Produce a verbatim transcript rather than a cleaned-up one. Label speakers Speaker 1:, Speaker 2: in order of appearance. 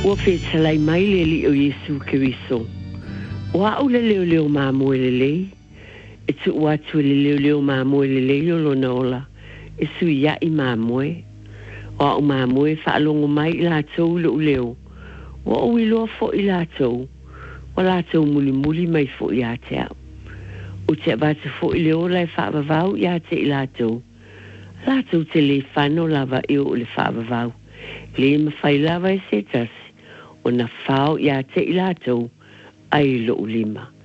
Speaker 1: Ua whetalai mai le li o Yesu Keriso. Ua au le leo leo māmoe le lei. E tu watu le leo leo māmoe le lei o lona ola. E sui ia i māmoe. Ua au māmoe whaalongo mai i lātou le uleo. Ua au i loa fo i lātou. Ua lātou muli muli mai fo i atea. O te abata fo i leo lai whaavavau i ate i lātou. Lātou te le whano lava eo o le whaavavau. Le mawhai lava e se tasi. O na whao i ate i lātou. Ai lo ulima.